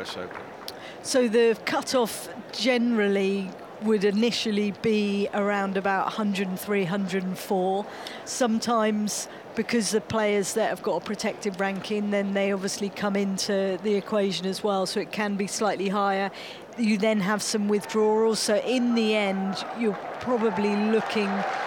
US Open? So the cut-off generally would initially be around about 103, 104. Sometimes, because the players that have got a protected ranking, then they obviously come into the equation as well, so it can be slightly higher. You then have some withdrawals, so in the end, you're probably looking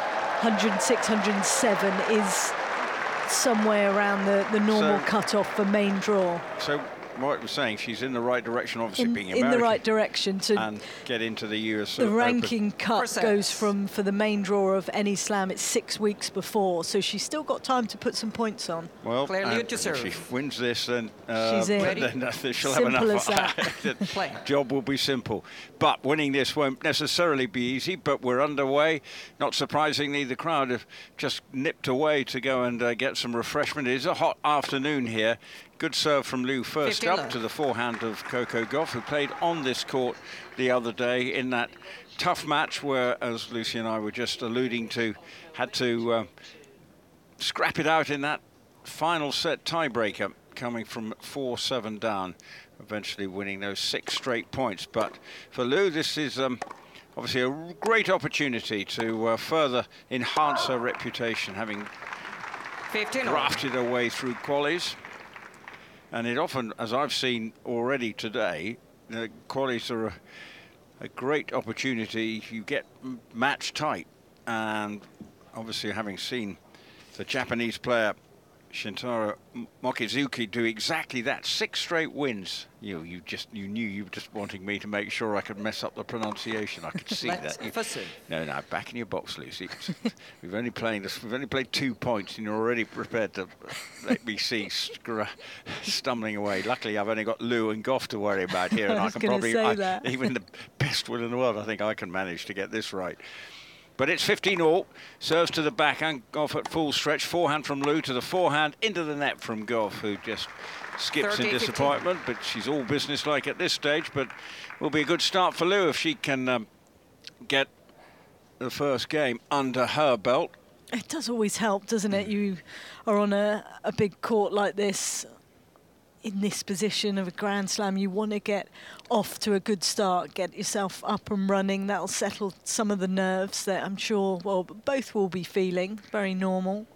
106, 107 is somewhere around the normal cut-off for main draw. So what was saying, she's in the right direction, obviously being American. In the right direction to and get into the US The Open. ranking cut goes for the main draw of any slam, it's 6 weeks before, so she's still got time to put some points on. Well, if she wins this, then she's in. Then she'll Simple have enough. as that. The job will be simple. But winning this won't necessarily be easy, but we're underway. Not surprisingly, the crowd have just nipped away to go and get some refreshment. It is a hot afternoon here. Good serve from Liu first up to the forehand of Coco Gauff, who played on this court the other day in that tough match where, as Lucy and I were just alluding to, had to scrap it out in that final set tiebreaker, coming from 4-7 down, eventually winning those 6 straight points. But for Liu, this is obviously a great opportunity to further enhance her reputation, having drafted her way through qualies. And it often, as I've seen already today, the qualies are a great opportunity. You get match tight, and obviously having seen the Japanese player Shintaro Mochizuki do exactly that, 6 straight wins. You knew you were just wanting me to make sure I could mess up the pronunciation. I could see that. No, back in your box, Lucy. We've only played 2 points, and you're already prepared to let me see stumbling away. Luckily, I've only got Liu and Gauff to worry about here, and I can probably, even the best will in the world, I think I can manage to get this right. But it's 15-all, serves to the backhand, Gauff at full stretch, forehand from Liu to the forehand, into the net from Gauff, who just skips in disappointment, but she's all businesslike at this stage, but will be a good start for Liu if she can get the first game under her belt. It does always help, doesn't it? You are on a big court like this, in this position of a Grand Slam, you want to get off to a good start, get yourself up and running. That'll settle some of the nerves that I'm sure, well, both will be feeling. Very normal.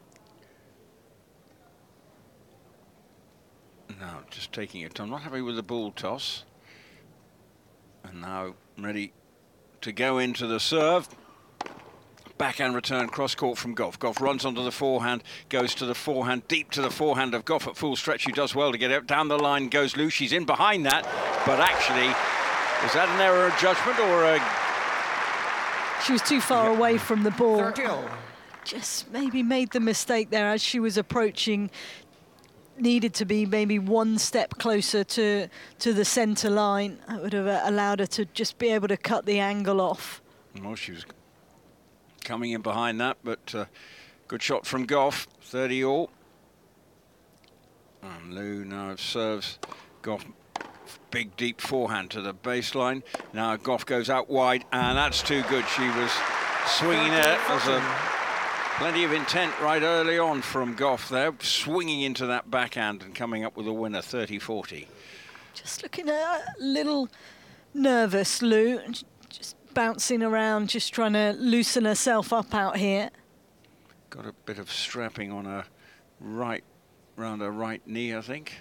Now, just taking it. I'm not happy with the ball toss. And now ready to go into the serve. Backhand return, cross-court from Gauff. Gauff runs onto the forehand, goes to the forehand, deep to the forehand of Gauff at full stretch, who does well to get out. Down the line goes Liu. She's in behind that, but actually, is that an error of judgment or a... She was too far away from the ball. Just maybe made the mistake there as she was approaching. Needed to be maybe 1 step closer to the centre line. That would have allowed her to just be able to cut the angle off. Well, she was coming in behind that, but good shot from Gauff, 30-all. And Liu now serves Gauff, big deep forehand to the baseline. Now Gauff goes out wide, and that's too good. She was swinging there. There's plenty of intent right early on from Gauff there, swinging into that backhand and coming up with a winner, 30-40. Just looking a little nervous, Liu. Just bouncing around, just trying to loosen herself up out here. Got a bit of strapping on her right, round her right knee, I think.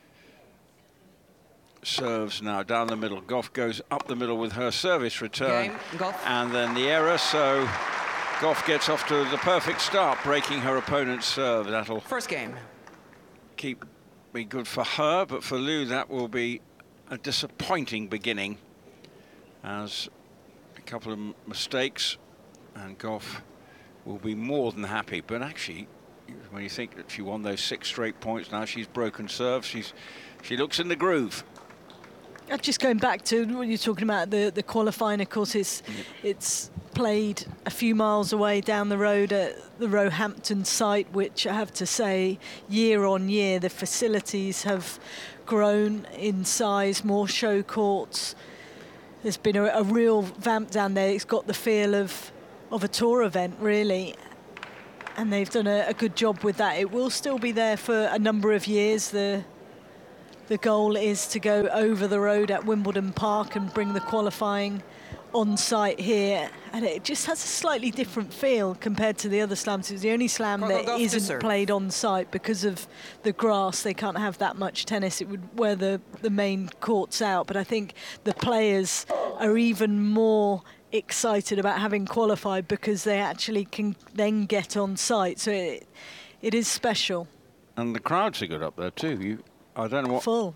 Serves now down the middle. Gauff goes up the middle with her service return. And then the error, so Gauff gets off to the perfect start, breaking her opponent's serve. That'll first game. Be good for her, but for Liu that will be a disappointing beginning, as a couple of mistakes, and Gauff will be more than happy. But actually, when you think that she won those 6 straight points, now she's broken serve, she looks in the groove. Just going back to what you're talking about, the qualifying, of course, it's played a few miles away down the road at the Roehampton site, which I have to say, year on year, the facilities have grown in size, more show courts. There's been a real vamp down there. It's got the feel of a tour event, really. And they've done a good job with that. It will still be there for a number of years, the the goal is to go over the road at Wimbledon Park and bring the qualifying on site here, and it just has a slightly different feel compared to the other slams. It's the only slam that isn't played on site because of the grass. They can't have that much tennis. It would wear the main courts out, but I think the players are even more excited about having qualified because they actually can then get on site. So it is special. And the crowds are good up there too. I don't know what... Full.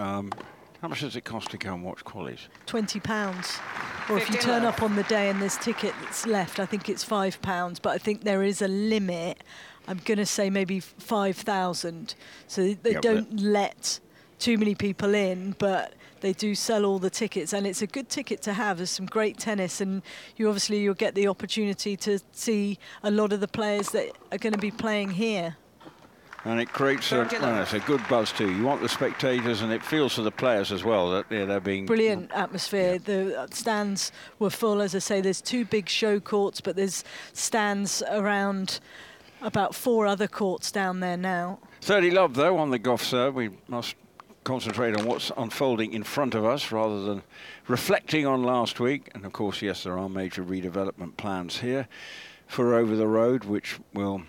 How much does it cost to go and watch qualies? £20. Or if you turn up on the day and there's tickets left, I think it's £5. But I think there is a limit. I'm going to say maybe 5,000. So they don't let too many people in, but they do sell all the tickets, and it's a good ticket to have. There's some great tennis, and you'll get the opportunity to see a lot of the players that are going to be playing here. And it creates it's a good buzz too. You want the spectators, and it feels for the players as well that they're being... Brilliant atmosphere. The stands were full. As I say, there's 2 big show courts, but there's stands around about 4 other courts down there now. 30 love, though, on the Goff serve. We must concentrate on what's unfolding in front of us rather than reflecting on last week. And, of course, yes, there are major redevelopment plans here for Over the Road, which will...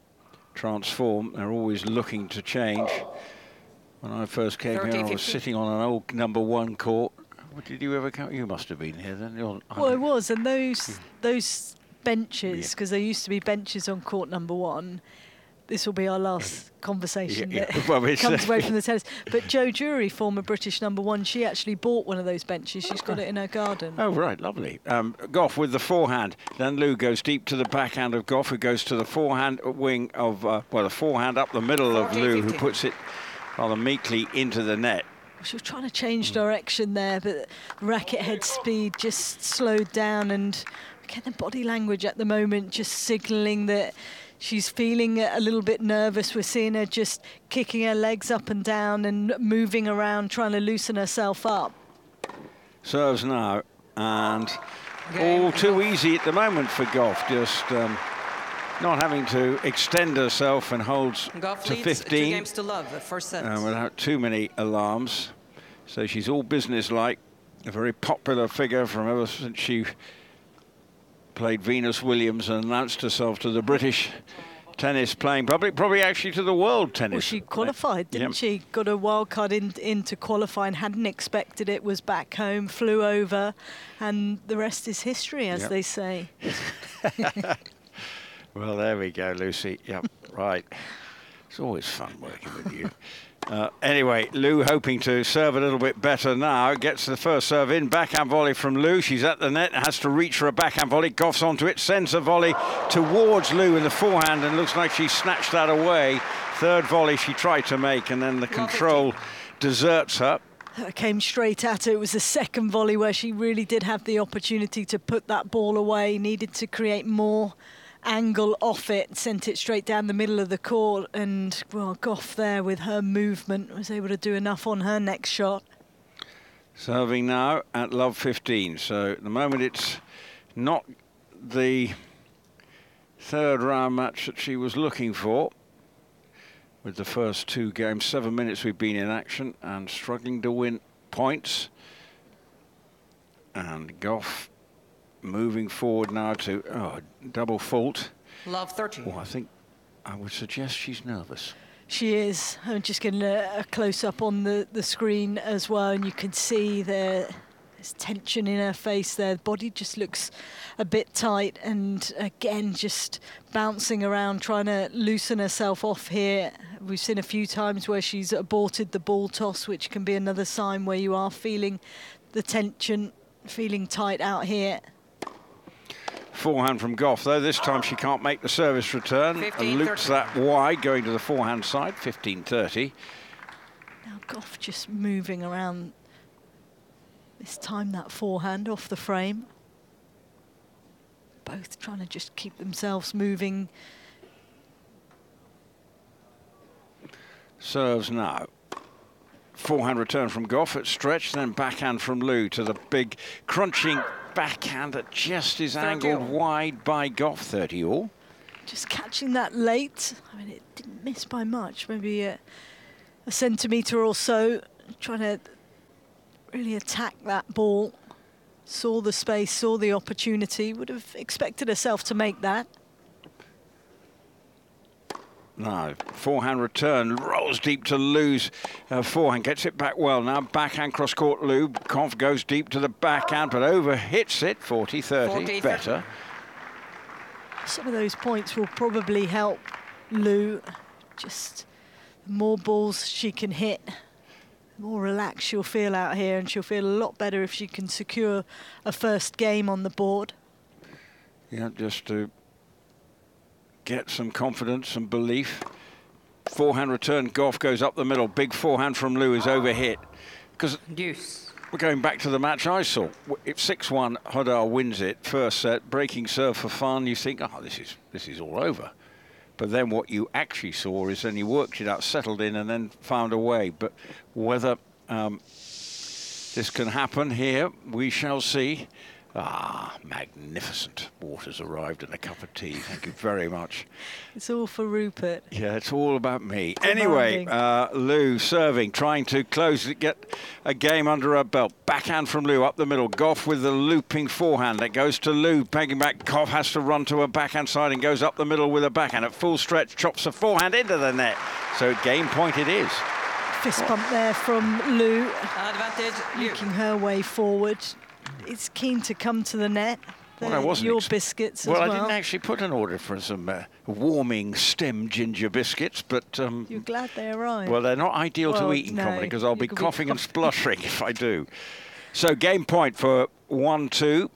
transform. They're always looking to change. When I first came here, I was sitting on an old #1 court. Did you ever come? You must have been here then. Well, it was, and those benches, because there used to be benches on court #1. This will be our last conversation that comes away from the tennis. But Jo Jury, former British #1, she actually bought one of those benches. She's got it in her garden. Oh, right, lovely. Goff with the forehand. Then Liu goes deep to the backhand of Goff, who goes to the forehand wing of, the forehand up the middle of Liu, who puts it rather meekly into the net. She was trying to change direction there, but racket head speed just slowed down, and again, the body language at the moment just signalling that she's feeling a little bit nervous. We're seeing her just kicking her legs up and down and moving around, trying to loosen herself up. Serves now, and all too easy at the moment for Goff, just not having to extend herself, and holds to 15 2 games to love, the first set. Without too many alarms. So she's all business-like, a very popular figure from ever since she played Venus Williams and announced herself to the British tennis playing public, probably actually to the world tennis. Well, she qualified, didn't she? Got a wild card into qualifying, hadn't expected it, was back home, flew over, and the rest is history, as they say. Well, there we go, Lucy. Yep, right. It's always fun working with you. Anyway, Liu hoping to serve a little bit better now. Gets the first serve in. Backhand volley from Liu. She's at the net. Has to reach for a backhand volley. Goff's onto it. Sends a volley towards Liu in the forehand, and looks like she snatched that away. Third volley she tried to make, and then the control deserts her. Came straight at her. It was the second volley where she really did have the opportunity to put that ball away. Needed to create more angle off it, sent it straight down the middle of the court, and well, Goff there with her movement was able to do enough on her next shot. Serving now at love 15. So at the moment it's not the third round match that she was looking for. With the first 2 games, 7 minutes we've been in action and struggling to win points. And Goff moving forward now to double fault. Love 13. Well, I would suggest she's nervous. She is. I'm just getting a close-up on the screen as well, and you can see there's tension in her face there. The body just looks a bit tight, and again, just bouncing around, trying to loosen herself off here. We've seen a few times where she's aborted the ball toss, which can be another sign where you are feeling the tension, feeling tight out here. Forehand from Goff, though. This time she can't make the service return. And loops that wide, going to the forehand side, 15-30. Now Goff just moving around. This time that forehand off the frame. Both trying to just keep themselves moving. Serves now. Forehand return from Goff at stretch, then backhand from Liu to the big crunching backhand that just is angled wide by Goff, 30 all. Just catching that late. I mean, it didn't miss by much, maybe a centimetre or so. trying to really attack that ball. Saw the space, saw the opportunity, would have expected herself to make that. No, forehand return, rolls deep to Liu's forehand, gets it back well. Now backhand cross-court Liu, Gauff goes deep to the backhand, but over hits it, 40-30, better. Some of those points will probably help Liu. Just the more balls she can hit, the more relaxed she'll feel out here, and she'll feel a lot better if she can secure a first game on the board. Yeah, just to get some confidence and belief. Forehand return, Gauff goes up the middle. Big forehand from Liu is overhit. Because we're going back to the match I saw. If 6-1, Hodar wins it, first set, breaking serve for fun, you think, oh, this is all over. But then what you actually saw is then he worked it out, settled in, and then found a way. But whether this can happen here, we shall see. Ah, magnificent. Water's arrived and a cup of tea. Thank you very much. It's all for Rupert. Yeah, it's all about me. Anyway, Liu serving, trying to close it, get a game under her belt. Backhand from Liu up the middle. Gauff with the looping forehand. That goes to Liu, pegging back. Gauff has to run to her backhand side and goes up the middle with a backhand. At full stretch, chops the forehand into the net. So game point it is. Fist bump there from Liu. Advantage, making her way forward. It's keen to come to the net. Well, I wasn't your biscuits as well. well. I didn't actually put an order for some warming stem ginger biscuits, but... You're glad they arrived. Well, they're not ideal to eat in comedy because I'll be coughing and spluttering if I do. So game point for 1-2.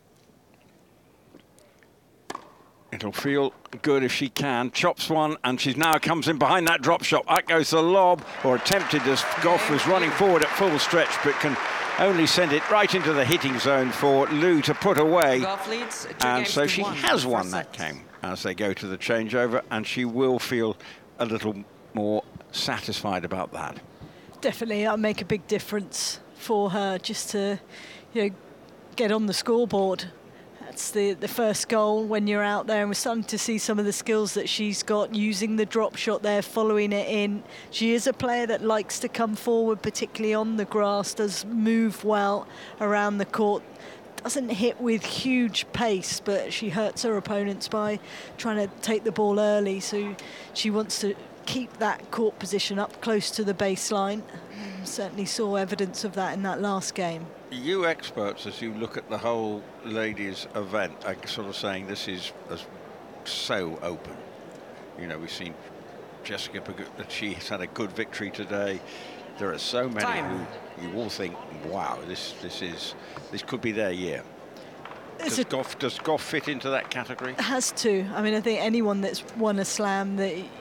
It'll feel good if she can. Chops one, and she now comes in behind that drop shot. That goes the lob, or attempted as Gauff was running forward at full stretch, but can only send it right into the hitting zone for Liu to put away. Gauff leads, and so she has won that game as they go to the changeover, and she will feel a little more satisfied about that. Definitely, that'll make a big difference for her just to, get on the scoreboard. That's the first goal when you're out there, and we're starting to see some of the skills that she's got using the drop shot there, following it in. She is a player that likes to come forward, particularly on the grass, does move well around the court, doesn't hit with huge pace, but she hurts her opponents by trying to take the ball early, so she wants to keep that court position up close to the baseline. Certainly saw evidence of that in that last game. You experts, as you look at the whole ladies event, are sort of saying this is so open. We've seen Jessica Pegula, that she's had a good victory today. There are so many who you all think, wow, this could be their year. Does Gauff fit into that category? It has to. I mean, I think anyone that's won a slam,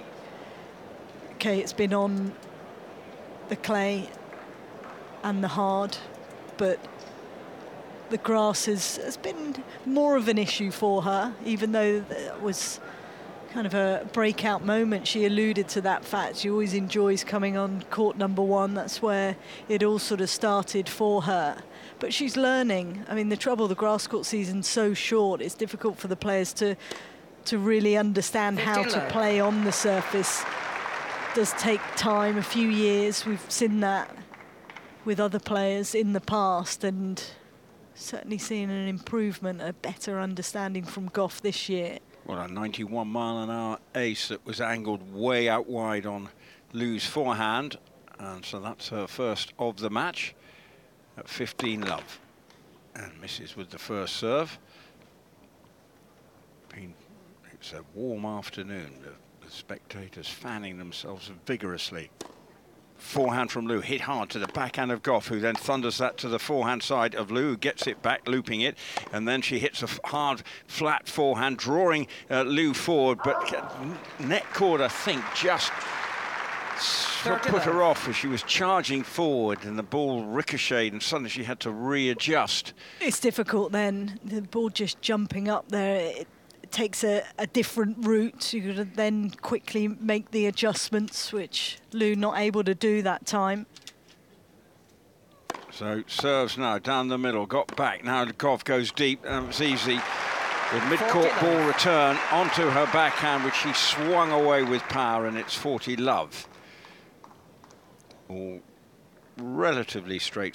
it's been on the clay and the hard, but the grass has been more of an issue for her, even though that was kind of a breakout moment. She alluded to that fact. She always enjoys coming on court number one. That's where it all sort of started for her. But she's learning. I mean, the grass court season's so short, it's difficult for the players to really understand how to play on the surface. It does take time, a few years. We've seen that with other players in the past, and certainly seen an improvement, a better understanding from Gauff this year. Well, a 91-mile-an-hour ace that was angled way out wide on Liu's forehand, and so that's her first of the match at 15 love, and misses with the first serve. It's a warm afternoon. The spectators fanning themselves vigorously. Forehand from Liu, hit hard to the backhand of Gauff, who then thunders that to the forehand side of Liu, who gets it back, looping it, and then she hits a hard, flat forehand, drawing Liu forward, but net cord, I think, just put her off as she was charging forward, and the ball ricocheted, and suddenly she had to readjust. It's difficult then, the ball just jumping up there. It takes a different route. You could then quickly make the adjustments, which Liu not able to do that time. So serves now down the middle, got back. Now Gauff goes deep, it's easy. With mid-court ball return onto her backhand, which she swung away with power, and it's 40 love. All relatively straight